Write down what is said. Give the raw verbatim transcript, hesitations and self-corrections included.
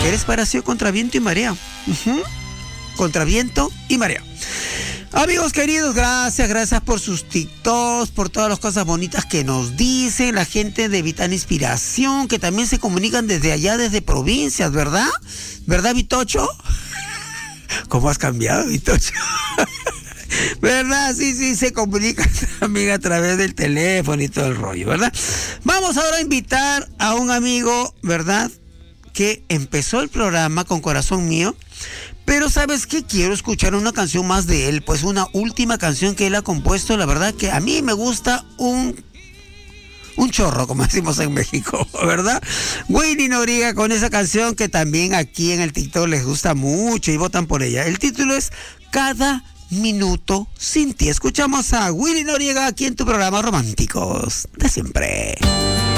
Eres parecido contra viento y marea. Uh-huh. Contra viento y marea. Amigos queridos, gracias, gracias por sus TikToks, por todas las cosas bonitas que nos dicen, la gente de Vital Inspiración, que también se comunican desde allá, desde provincias, ¿verdad? ¿Verdad, Vitocho? ¿Cómo has cambiado, Vitocho? ¿Verdad? Sí, sí, se comunican también a través del teléfono y todo el rollo, ¿verdad? Vamos ahora a invitar a un amigo, ¿verdad?, que empezó el programa con Corazón Mío, pero ¿sabes qué? Quiero escuchar una canción más de él, pues una última canción que él ha compuesto, la verdad que a mí me gusta un... un chorro, como decimos en México, ¿verdad? Willy Noriega con esa canción que también aquí en el TikTok les gusta mucho y votan por ella. El título es Cada Minuto Sin Ti. Escuchamos a Willy Noriega aquí en tu programa Románticos de Siempre.